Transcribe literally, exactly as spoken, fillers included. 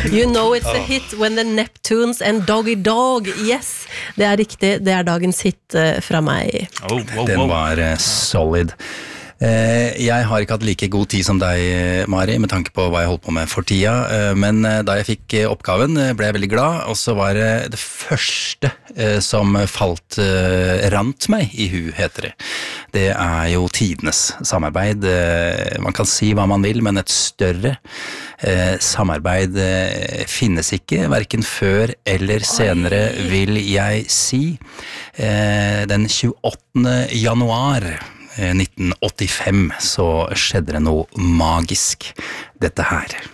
You know it's a hit when the Neptunes and Doggy Dog. Yes, det er riktig. Det er dagens hit uh, fra meg. Oh, wow, Den wow. var uh, solid. Eh, jeg har ikke hatt like god tid som deg, Mari, med tanke på hva jeg holdt på med for tida, eh, men da jeg fikk oppgaven ble jeg veldig glad, og så var det det første eh, som falt eh, rant meg i hu, heter det. Det er jo tidenes samarbeid. Eh, man kan si hva man vil, men et større eh, samarbeid eh, finnes ikke, hverken før eller senere, vil jeg si. Eh, den tjueåttende januar nitten åttifem så skjedde det noe magisk. Dette her.